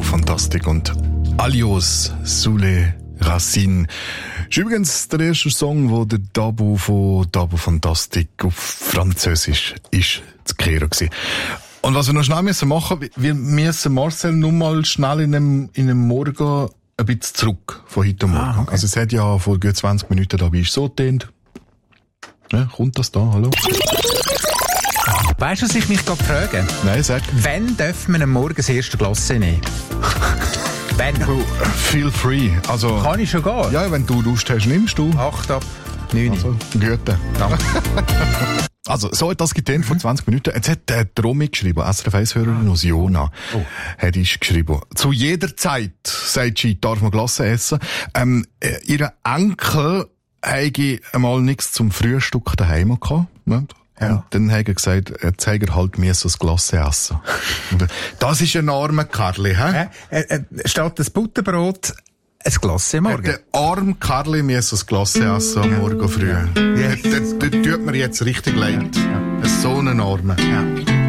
Fantastic und Alios Soule Racine. Ist übrigens der erste Song, wo der Dabu von Dabu Fantastic auf Französisch ist zu hören gewesen. Und was wir noch schnell machen müssen, wir müssen Marcel nur mal schnell in einem Morgen ein bisschen zurück von heute Morgen. Okay. Also es hat ja vor gut 20 Minuten dabei ist so getönt. Ja, kommt das da? Hallo? Weißt du, was ich mich gerade frage? Nein, sag. Wann dürfen wir am Morgen das erste Glas nehmen? Wenn? Feel free. Also, kann ich schon gehen? Ja, wenn du Lust hast, nimmst du. 8 ab 9. Also, Güte. Danke. Also, so hat das getan vor 20 Minuten. Jetzt hat der Romy geschrieben, SRF-Hörerin aus Jona. Hat ich geschrieben. Zu jeder Zeit, sagt sie, darf man Glasse essen. Ihre Enkel habe einmal nichts zum Frühstück daheim gehabt. Ne? Ja. Und dann hat er gesagt, jetzt hat er halt mir so ein Glasse essen. Das ist ein armer Karli, hä? Statt das Butterbrot, ein Glasse am Morgen. Der arme Karli muss ein Glasse essen am Morgen früh. Das tut mir jetzt richtig leid. So einen Armen. Ja.